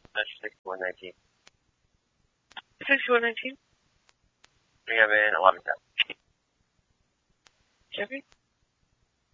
That's 6119. 6119? We have an 11 step. Jeffrey?